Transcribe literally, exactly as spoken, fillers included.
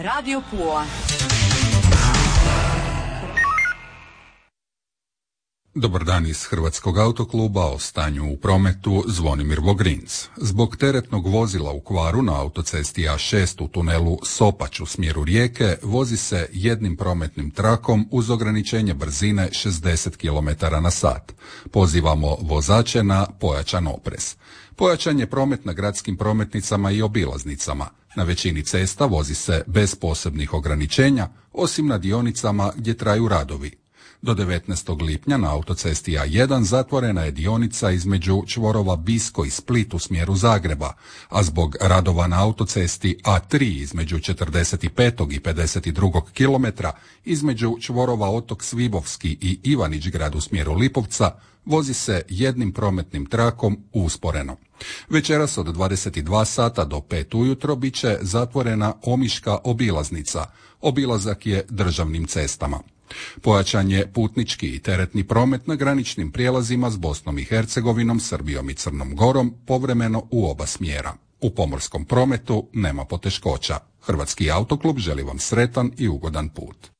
Radio Pula. Dobar dan iz Hrvatskog autokluba, o stanju u prometu Zvonimir Vogrinc. Zbog teretnog vozila u kvaru na autocesti A šest u tunelu Sopać u smjeru Rijeke vozi se jednim prometnim trakom uz ograničenje brzine šezdeset kilometara na sat. Pozivamo vozače na pojačan oprez. Pojačan je promet na gradskim prometnicama i obilaznicama. Na većini cesta vozi se bez posebnih ograničenja, osim na dionicama gdje traju radovi. Do devetnaestog lipnja na autocesti A jedan zatvorena je dionica između čvorova Bisko i Split u smjeru Zagreba, a zbog radova na autocesti A tri između četrdeset petog i pedeset drugog kilometra između čvorova Otok Svibovski i Ivanić-grad u smjeru Lipovca vozi se jednim prometnim trakom usporeno. Večeras od dvadeset dva sata do pet ujutro bit će zatvorena Omiška obilaznica. Obilazak je državnim cestama. Pojačan je putnički i teretni promet na graničnim prijelazima s Bosnom i Hercegovinom, Srbijom i Crnom Gorom povremeno u oba smjera. U pomorskom prometu nema poteškoća. Hrvatski autoklub želi vam sretan i ugodan put.